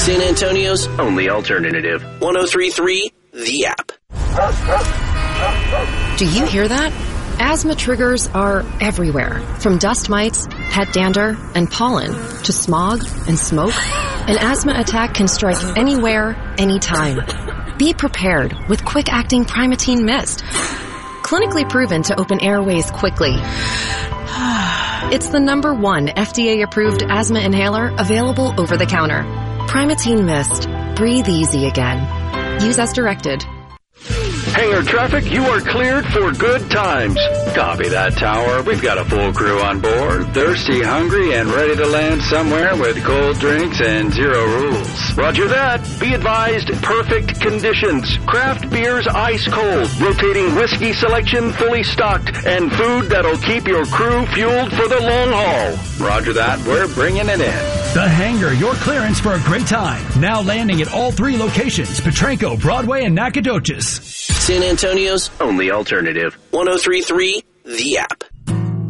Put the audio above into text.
San Antonio's only alternative. 103.3 The App. Do you hear that? Asthma triggers are everywhere, from dust mites, pet dander, and pollen, to smog and smoke. An asthma attack can strike anywhere, anytime. Be prepared with quick-acting Primatene Mist. Clinically proven to open airways quickly. It's the #1 FDA-approved asthma inhaler available over the counter. Primatene Mist. Breathe easy again. Use as directed. Hangar traffic, you are cleared for good times. Copy that, Tower. We've got a full crew on board, thirsty, hungry, and ready to land somewhere with cold drinks and zero rules. Roger that. Be advised, perfect conditions. Craft beers ice cold, rotating whiskey selection fully stocked, and food that'll keep your crew fueled for the long haul. Roger that. We're bringing it in. The Hangar, your clearance for a great time. Now landing at all 3 locations, Petranco, Broadway, and Nacogdoches. San Antonio's only alternative. 103.3 The App.